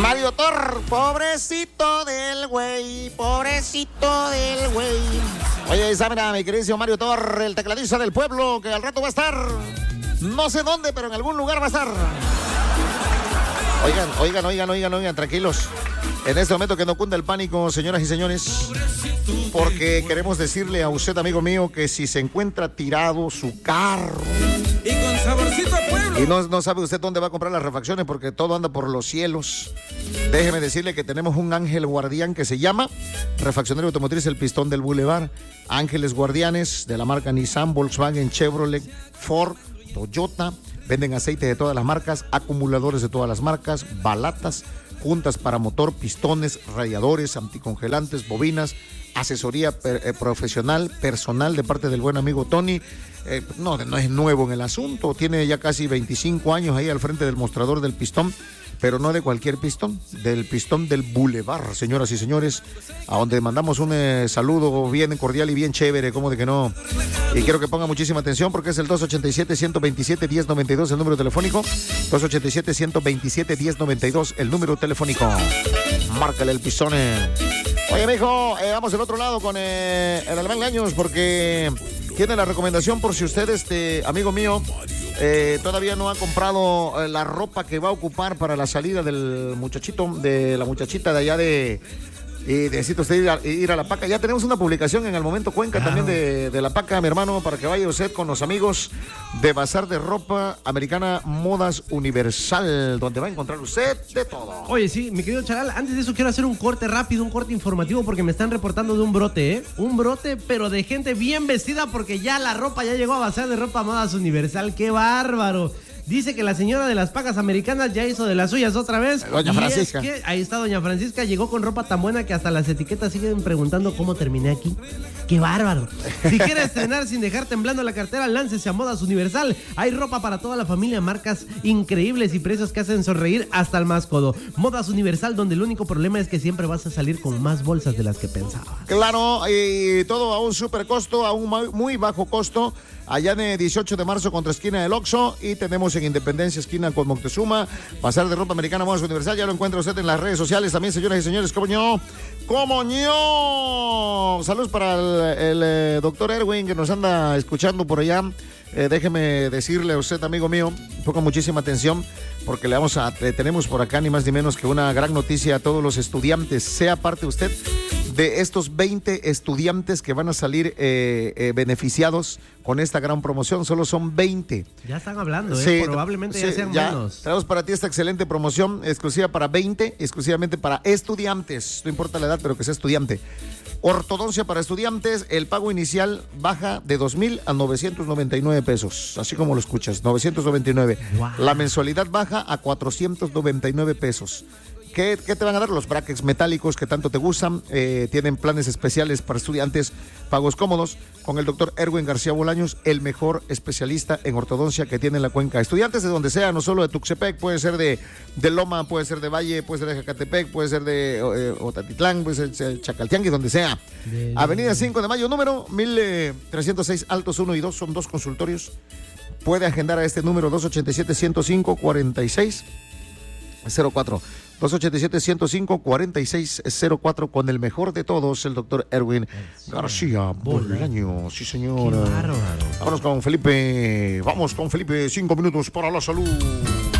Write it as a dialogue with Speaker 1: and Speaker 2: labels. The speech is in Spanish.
Speaker 1: Mario Tor, pobrecito del güey. Oye, mira, mi querido Mario Tor, el tecladista del pueblo, que al rato va a estar, no sé dónde, pero en algún lugar va a estar. Oigan, tranquilos. En este momento que no cunda el pánico, señoras y señores, porque queremos decirle a usted, amigo mío, que si se encuentra tirado su carro
Speaker 2: y con saborcito a pueblo
Speaker 1: y no sabe usted dónde va a comprar las refacciones porque todo anda por los cielos, déjeme decirle que tenemos un ángel guardián que se llama Refaccionario Automotriz El Pistón del Boulevard. Ángeles guardianes de la marca Nissan, Volkswagen, Chevrolet, Ford, Toyota. Venden aceite de todas las marcas, acumuladores de todas las marcas, balatas, juntas para motor, pistones, radiadores, anticongelantes, bobinas, asesoría profesional, personal de parte del buen amigo Tony. No es nuevo en el asunto, tiene ya casi 25 años ahí al frente del mostrador del pistón, pero no de cualquier pistón, del Pistón del Boulevard, señoras y señores, a donde mandamos un saludo bien cordial y bien chévere, como de que no. Y quiero que ponga muchísima atención porque es el 287-127-1092 el número telefónico, 287-127-1092 el número telefónico. Márcale el pistón. Oye, mijo, vamos del otro lado con el Alemán Leaños porque tiene la recomendación por si usted, amigo mío, todavía no ha comprado la ropa que va a ocupar para la salida del muchachito, de la muchachita de allá y necesita usted ir a La Paca. Ya tenemos una publicación en El Momento Cuenca también de La Paca, mi hermano, para que vaya usted con los amigos de Bazar de Ropa Americana Modas Universal, donde va a encontrar usted de todo.
Speaker 3: Oye, sí, mi querido Charal, antes de eso quiero hacer un corte rápido, un corte informativo, porque me están reportando de un brote, ¿eh? Un brote, pero de gente bien vestida, porque ya la ropa ya llegó a Bazar de Ropa Modas Universal. ¡Qué bárbaro! Dice que la señora de las pacas americanas ya hizo de las suyas otra vez.
Speaker 1: Doña Francisca.
Speaker 3: Es que ahí está Doña Francisca, llegó con ropa tan buena que hasta las etiquetas siguen preguntando cómo terminé aquí. ¡Qué bárbaro! Si quieres estrenar sin dejar temblando la cartera, láncese a Modas Universal. Hay ropa para toda la familia, marcas increíbles y precios que hacen sonreír hasta el más codo. Modas Universal, donde el único problema es que siempre vas a salir con más bolsas de las que pensabas.
Speaker 1: Claro, y todo a un super costo, a un muy bajo costo. Allá en 18 de marzo contra esquina del Oxxo y tenemos en Independencia esquina con Moctezuma, Bazar de Ropa Americana Modas Universal. Ya lo encuentra usted en las redes sociales también, señoras y señores. ¿Cómo no? Saludos para el doctor Erwin que nos anda escuchando por allá. Déjeme decirle a usted, amigo mío, ponga muchísima atención porque tenemos por acá ni más ni menos que una gran noticia a todos los estudiantes. Sea parte usted de estos 20 estudiantes que van a salir beneficiados con esta gran promoción. Solo son 20.
Speaker 3: Ya están hablando,
Speaker 1: sí,
Speaker 3: probablemente
Speaker 1: sí,
Speaker 3: ya sean menos.
Speaker 1: Traemos para ti esta excelente promoción exclusiva para 20, exclusivamente para estudiantes. No importa la edad, pero que sea estudiante. Ortodoncia para estudiantes, el pago inicial baja de 2,000 a 999 pesos, así como lo escuchas, 999. Wow. La mensualidad baja a 499 pesos. ¿Qué te van a dar? Los brackets metálicos que tanto te gustan. Tienen planes especiales para estudiantes, pagos cómodos, con el doctor Erwin García Bolaños, el mejor especialista en ortodoncia que tiene en la cuenca. Estudiantes de donde sea, no solo de Tuxtepec, puede ser de Loma, puede ser de Valle, puede ser de Jacatepec, puede ser de Otatitlán, puede ser de Chacaltianguis, donde sea. Avenida 5 de Mayo, número 1306, Altos 1 y 2, son 2 consultorios. Puede agendar a este número 287-105-4604. 287-105-4604 con el mejor de todos, el doctor Erwin García Bolaños. Sí, señora. Vámonos con Felipe. 5 minutos para la salud.